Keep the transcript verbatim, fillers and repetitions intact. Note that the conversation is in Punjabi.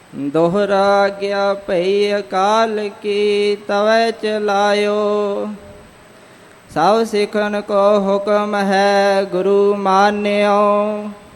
दोहरा गया भई अकाल की तवै चलायो। सब सिखन को हुक्म है गुरु मान्यो।